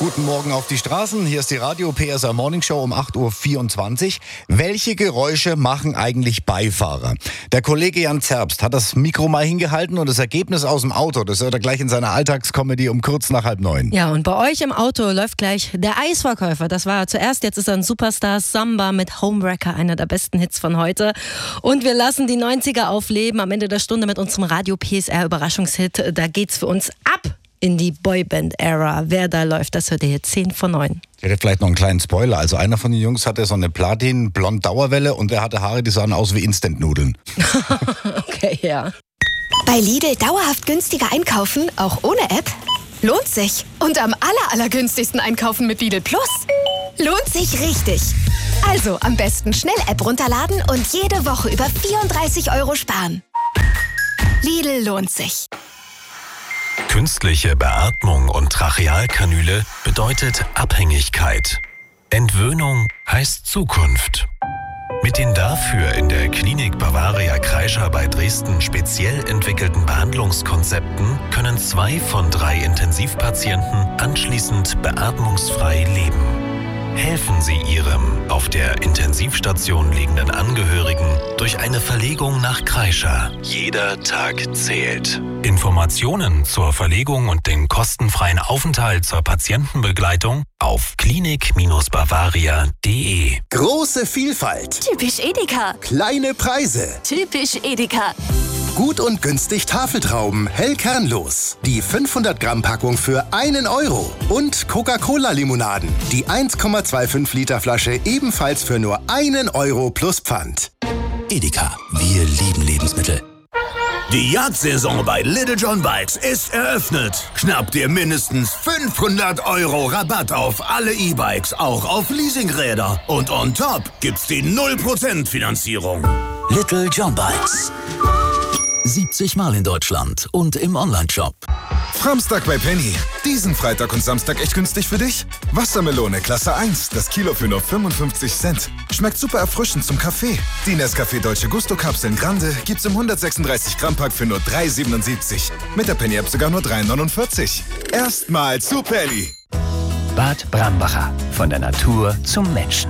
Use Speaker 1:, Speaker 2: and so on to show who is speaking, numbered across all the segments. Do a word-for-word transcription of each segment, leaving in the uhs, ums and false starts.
Speaker 1: Guten Morgen auf die Straßen. Hier ist die Radio P S R Morning Show um acht Uhr vierundzwanzig. Welche Geräusche machen eigentlich Beifahrer? Der Kollege Jan Zerbst hat das Mikro mal hingehalten und das Ergebnis aus dem Auto, das hört er gleich in seiner Alltagskomödie um kurz nach halb neun.
Speaker 2: Ja, und bei euch im Auto läuft gleich der Eisverkäufer. Das war er zuerst, jetzt ist er ein Superstar. Samba mit Homewrecker, einer der besten Hits von heute. Und wir lassen die neunziger aufleben am Ende der Stunde mit unserem Radio P S R Überraschungshit. Da geht's für uns ab in die Boyband-Ära. Wer da läuft, das hört ihr jetzt zehn vor neun.
Speaker 1: Ich hätte vielleicht noch einen kleinen Spoiler. Also einer von den Jungs hatte so eine Platin-Blond-Dauerwelle und der hatte Haare, die sahen aus wie Instant-Nudeln.
Speaker 2: Okay, ja.
Speaker 3: Bei Lidl dauerhaft günstiger einkaufen, auch ohne App? Lohnt sich. Und am aller, allergünstigsten einkaufen mit Lidl Plus? Lohnt sich richtig. Also am besten schnell App runterladen und jede Woche über vierunddreißig Euro sparen. Lidl lohnt sich.
Speaker 4: Künstliche Beatmung und Trachealkanüle bedeutet Abhängigkeit. Entwöhnung heißt Zukunft. Mit den dafür in der Klinik Bavaria Kreischer bei Dresden speziell entwickelten Behandlungskonzepten können zwei von drei Intensivpatienten anschließend beatmungsfrei leben. Helfen Sie Ihrem auf der Intensivstation liegenden Angehörigen durch eine Verlegung nach Kreischer. Jeder Tag zählt. Informationen zur Verlegung und den kostenfreien Aufenthalt zur Patientenbegleitung auf klinik Bavaria punkt de.
Speaker 5: Große Vielfalt.
Speaker 3: Typisch Edeka.
Speaker 5: Kleine Preise.
Speaker 3: Typisch Edeka.
Speaker 5: Gut und günstig Tafeltrauben, hell kernlos. Die fünfhundert Gramm Packung für einen Euro. Und Coca-Cola-Limonaden. Die eins Komma fünfundzwanzig Liter Flasche ebenfalls für nur einen Euro plus Pfand.
Speaker 6: Edeka, wir lieben Lebensmittel.
Speaker 7: Die Jagdsaison bei Little John Bikes ist eröffnet. Schnapp dir mindestens fünfhundert Euro Rabatt auf alle E-Bikes, auch auf Leasingräder. Und on top gibt's die null Prozent Finanzierung.
Speaker 6: Little John Bikes. siebzig Mal in Deutschland und im Onlineshop.
Speaker 8: Framstag bei Penny. Diesen Freitag und Samstag echt günstig für dich? Wassermelone Klasse eins, das Kilo für nur fünfundfünfzig Cent. Schmeckt super erfrischend zum Kaffee. Die Nescafé Dolce Gusto Kapseln Grande gibt's im hundertsechsunddreißig Gramm Pack für nur drei siebenundsiebzig. Mit der Penny App sogar nur drei neunundvierzig. Erstmal zu Penny.
Speaker 9: Bad Brambacher. Von der Natur zum Menschen.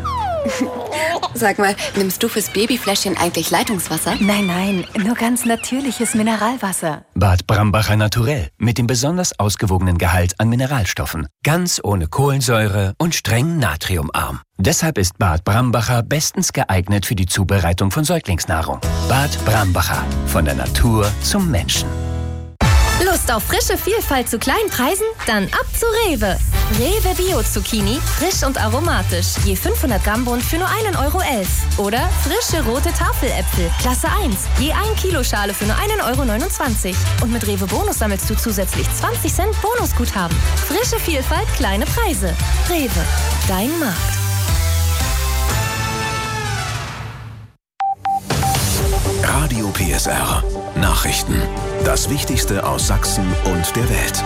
Speaker 10: Sag mal, nimmst du fürs Babyfläschchen eigentlich Leitungswasser?
Speaker 11: Nein, nein, nur ganz natürliches Mineralwasser.
Speaker 9: Bad Brambacher Naturell mit dem besonders ausgewogenen Gehalt an Mineralstoffen. Ganz ohne Kohlensäure und streng natriumarm. Deshalb ist Bad Brambacher bestens geeignet für die Zubereitung von Säuglingsnahrung. Bad Brambacher. Von der Natur zum Menschen.
Speaker 12: Lust auf frische Vielfalt zu kleinen Preisen? Dann ab zu Rewe. Rewe Bio Zucchini, frisch und aromatisch. Je fünfhundert Gramm Bund für nur einen Euro elf. Oder frische rote Tafeläpfel, Klasse eins. Je ein Kilo Schale für nur einen Euro neunundzwanzig. Und mit Rewe Bonus sammelst du zusätzlich zwanzig Cent Bonusguthaben. Frische Vielfalt, kleine Preise. Rewe, dein Markt.
Speaker 4: Radio P S R. Nachrichten. Das Wichtigste aus Sachsen und der Welt.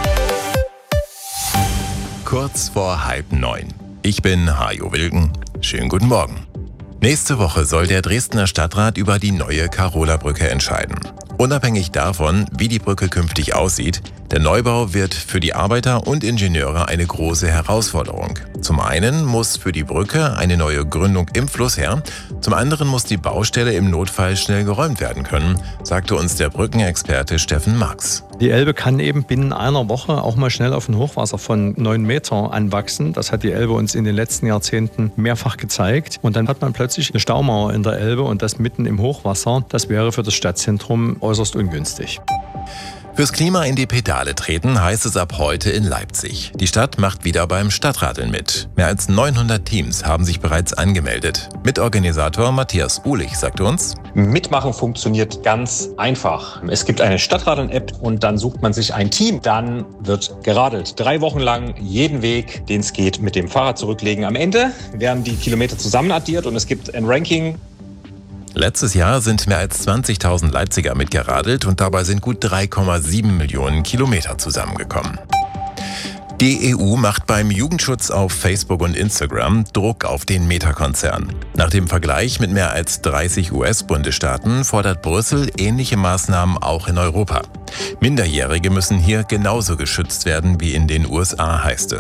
Speaker 13: Kurz vor halb neun. Ich bin Hajo Wilken. Schönen guten Morgen. Nächste Woche soll der Dresdner Stadtrat über die neue Karola-Brücke entscheiden. Unabhängig davon, wie die Brücke künftig aussieht, der Neubau wird für die Arbeiter und Ingenieure eine große Herausforderung. Zum einen muss für die Brücke eine neue Gründung im Fluss her, zum anderen muss die Baustelle im Notfall schnell geräumt werden können, sagte uns der Brückenexperte Steffen Marx.
Speaker 14: Die Elbe kann eben binnen einer Woche auch mal schnell auf ein Hochwasser von neun Meter anwachsen. Das hat die Elbe uns in den letzten Jahrzehnten mehrfach gezeigt. Und dann hat man plötzlich eine Staumauer in der Elbe und das mitten im Hochwasser. Das wäre für das Stadtzentrum äußerst ungünstig.
Speaker 13: Fürs Klima in die Pedale treten heißt es ab heute in Leipzig. Die Stadt macht wieder beim Stadtradeln mit. Mehr als neunhundert Teams haben sich bereits angemeldet. Mitorganisator Matthias Uhlich sagte uns:
Speaker 15: Mitmachen funktioniert ganz einfach. Es gibt eine Stadtradeln-App und dann sucht man sich ein Team. Dann wird geradelt. Drei Wochen lang jeden Weg, den es geht, mit dem Fahrrad zurücklegen. Am Ende werden die Kilometer zusammenaddiert und es gibt ein Ranking.
Speaker 13: Letztes Jahr sind mehr als zwanzigtausend Leipziger mitgeradelt und dabei sind gut drei Komma sieben Millionen Kilometer zusammengekommen. Die E U macht beim Jugendschutz auf Facebook und Instagram Druck auf den Meta-Konzern. Nach dem Vergleich mit mehr als dreißig U S-Bundesstaaten fordert Brüssel ähnliche Maßnahmen auch in Europa. Minderjährige müssen hier genauso geschützt werden wie in den U S A, heißt es.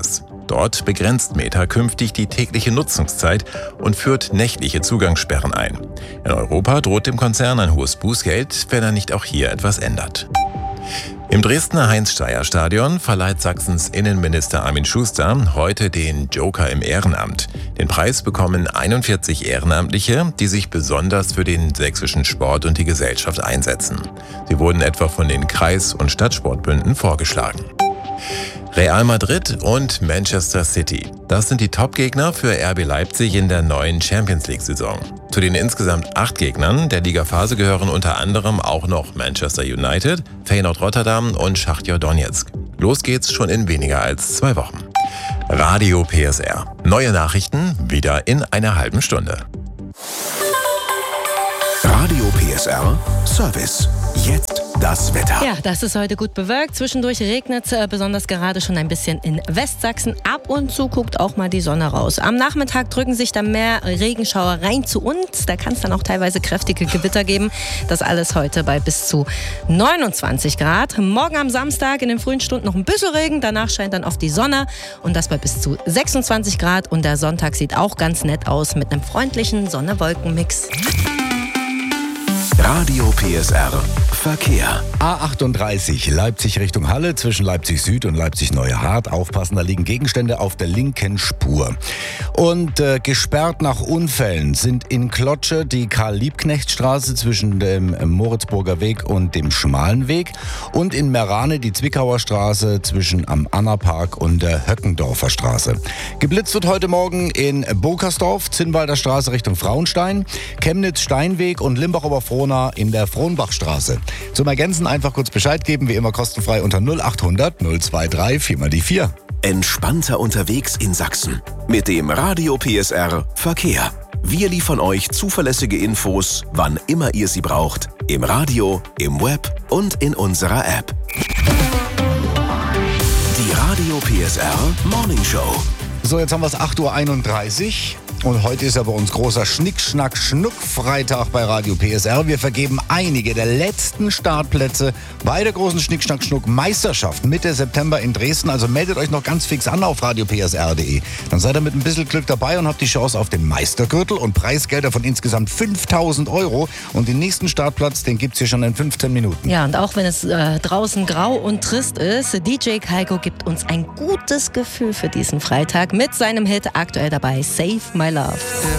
Speaker 13: Dort begrenzt Meta künftig die tägliche Nutzungszeit und führt nächtliche Zugangssperren ein. In Europa droht dem Konzern ein hohes Bußgeld, wenn er nicht auch hier etwas ändert. Im Dresdner Heinz-Steyer-Stadion verleiht Sachsens Innenminister Armin Schuster heute den Joker im Ehrenamt. Den Preis bekommen einundvierzig Ehrenamtliche, die sich besonders für den sächsischen Sport und die Gesellschaft einsetzen. Sie wurden etwa von den Kreis- und Stadtsportbünden vorgeschlagen. Real Madrid und Manchester City. Das sind die Top-Gegner für R B Leipzig in der neuen Champions-League-Saison. Zu den insgesamt acht Gegnern der Ligaphase gehören unter anderem auch noch Manchester United, Feyenoord Rotterdam und Schachtyor Donezk. Los geht's schon in weniger als zwei Wochen. Radio P S R. Neue Nachrichten wieder in einer halben Stunde.
Speaker 5: Radio P S R Service. Jetzt das Wetter.
Speaker 2: Ja, das ist heute gut bewölkt. Zwischendurch regnet es äh, besonders gerade schon ein bisschen in Westsachsen. Ab und zu guckt auch mal die Sonne raus. Am Nachmittag drücken sich dann mehr Regenschauer rein zu uns. Da kann es dann auch teilweise kräftige Gewitter geben. Das alles heute bei bis zu neunundzwanzig Grad. Morgen am Samstag in den frühen Stunden noch ein bisschen Regen. Danach scheint dann oft die Sonne. Und das bei bis zu sechsundzwanzig Grad. Und der Sonntag sieht auch ganz nett aus mit einem freundlichen Sonne-Wolken-Mix.
Speaker 5: Radio P S R Verkehr.
Speaker 1: A achtunddreißig Leipzig Richtung Halle zwischen Leipzig Süd und Leipzig Neue Hart. Aufpassen, da liegen Gegenstände auf der linken Spur. Und äh, gesperrt nach Unfällen sind in Klotsche die Karl-Liebknecht-Straße zwischen dem Moritzburger Weg und dem Schmalen Weg und in Merane die Zwickauer Straße zwischen am Annapark und der Höckendorfer Straße. Geblitzt wird heute Morgen in Bokersdorf, Zinnwalder Straße Richtung Frauenstein, Chemnitz Steinweg und Limbach-Oberfrohna in der Frohnbachstraße. Zum Ergänzen einfach kurz Bescheid geben, wie immer kostenfrei unter null achthundert null zweiundzwanzig vier mal die vier.
Speaker 5: Entspannter unterwegs in Sachsen mit dem Radio P S R Verkehr. Wir liefern euch zuverlässige Infos, wann immer ihr sie braucht. Im Radio, im Web und in unserer App. Die Radio P S R Morning Show.
Speaker 1: So, jetzt haben wir es acht Uhr einunddreißig. Und heute ist ja bei uns großer Schnick-Schnack-Schnuck-Freitag bei Radio P S R. Wir vergeben einige der letzten Startplätze bei der großen Schnick-Schnack-Schnuck-Meisterschaft Mitte September in Dresden. Also meldet euch noch ganz fix an auf radio p s r punkt d e. Dann seid ihr mit ein bisschen Glück dabei und habt die Chance auf den Meistergürtel und Preisgelder von insgesamt fünftausend Euro. Und den nächsten Startplatz, den gibt's hier schon in fünfzehn Minuten.
Speaker 2: Ja, und auch wenn es äh, draußen grau und trist ist, D J Kaiko gibt uns ein gutes Gefühl für diesen Freitag mit seinem Hit aktuell dabei, Save My Love.